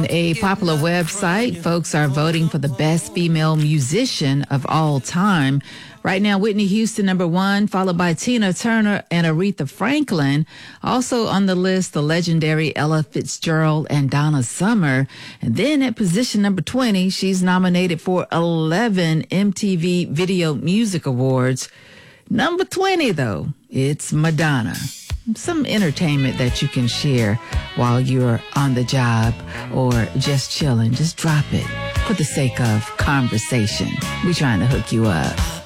On a popular website, folks are voting for the best female musician of all time. Right now, Whitney Houston, number one, followed by Tina Turner and Aretha Franklin. Also on the list, the legendary Ella Fitzgerald and Donna Summer. And then at position number 20, she's nominated for 11 MTV Video Music Awards. Number 20, though, it's Madonna. Some entertainment that you can share while you're on the job or just chilling. Just drop it for the sake of conversation. We're trying to hook you up.